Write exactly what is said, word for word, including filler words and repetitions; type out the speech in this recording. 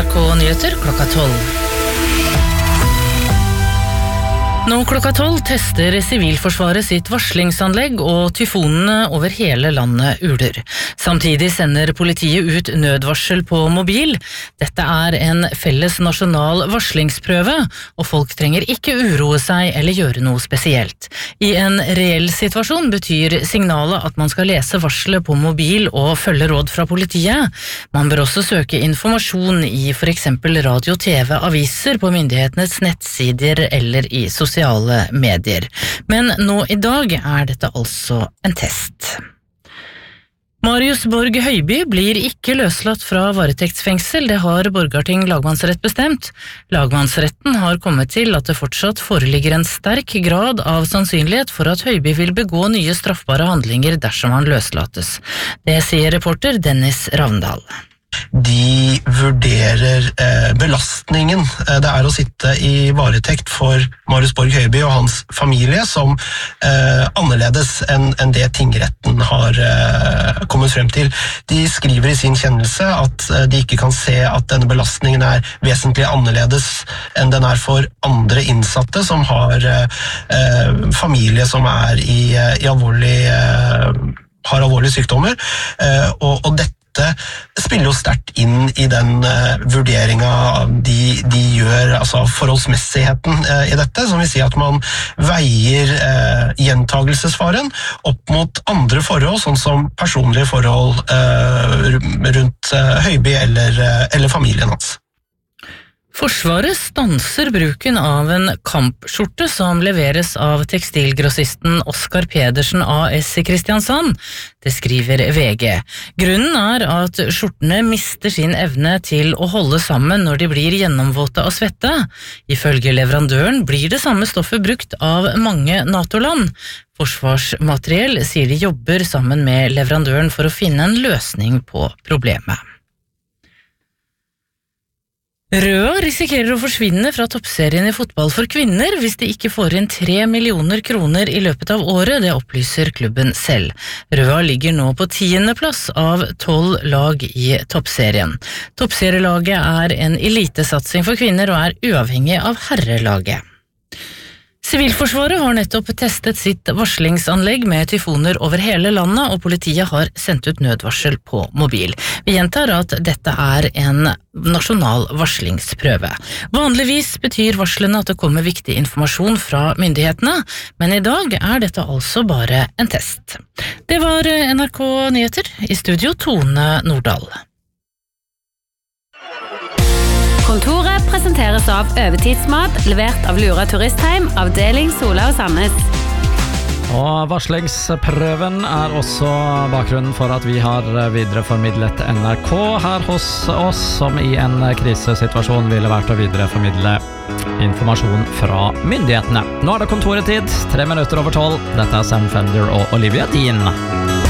N R K Nyheter klokka tolv. Nå klokka tolv tester Sivilforsvaret sitt varslingsanlegg og tyfonene over hele landet uler. Samtidig sender politiet ut nødvarsel på mobil. Dette er en felles nasjonal varslingsprøve, og folk trenger ikke uroe seg eller gjøre noe spesielt. I en reell situasjon betyr signalet at man skal lese varselet på mobil og følge råd fra politiet. Man bør også søke informasjon i for eksempel radio, T V, aviser, på myndighetenes nettsider eller i sosiale medier. Men nå i dag er dette altså en test. Marius Borg Høiby blir ikke løslatt fra varetektsfengsel, det har Borgarting lagmannsrett bestemt. Lagmannsretten har kommet til at det fortsatt foreligger en sterk grad av sannsynlighet for at Høiby vil begå nye straffbare handlinger dersom han løslates. Det sier reporter Dennis Ravndal. De vurderer eh, belastningen eh, det er å sitte i varetekt for Marius Borg Høiby og hans familie som eh, annerledes enn en det tingretten har eh, kommet frem til. De skriver i sin kjennelse at eh, de ikke kan se at denne belastningen er vesentlig annerledes enn den er for andre innsatte som har eh, familie som er i, i alvorlig, eh, har alvorlige sykdommer, eh, og, og dette Det spiller jo sterkt inn i den uh, vurderingen de, de gjør, altså forholdsmessigheten uh, i dette, som vil si at man veier uh, gjentagelsesfaren opp mot andre forhold, sånn som personlige forhold uh, rundt uh, Høiby eller, uh, eller familien hans. Forsvaret stanser bruken av en kampskjorte som leveres av tekstilgrossisten Oskar Pedersen A S i Kristiansand. Det skriver V G. Grunnen er at skjortene mister sin evne til å holde sammen når de blir gjennomvåte av svette. Ifølge leverandøren blir det samme stoffet brukt av mange NATO-land. Forsvarsmateriell sier de jobber sammen med leverandøren for å finne en løsning på problemet. Røa risikerer å forsvinne fra toppserien i fotball for kvinner hvis de ikke får inn tre millioner kroner i løpet av året, det opplyser klubben selv. Røa ligger nå på tiende plass av tolv lag i toppserien. Toppserielaget er en elitesatsing for kvinner og er uavhengig av herrelaget. Sivilforsvaret har nettopp testet sitt varslingsanlegg med tyfoner over hele landet, og politiet har sendt ut nødvarsel på mobil. Vi gjentar at dette er en nasjonal varslingsprøve. Vanligvis betyr varslene at det kommer viktig informasjon fra myndighetene, men i dag er dette altså bare en test. Det var N R K Nyheter, i studio Tone Nordahl. Kontoret presenteres av Øvetidsmat, levert av Lura Turistheim, avdeling Sola og Sandnes. Og varslingsprøven er også bakgrunnen for at vi har videreformidlet N R K her hos oss, som i en krisesituasjon ville vært å videreformidle informasjon fra myndighetene. Nå er det kontoretid, tre minutter over tolv. Dette er Sam Fender og Olivia Dean.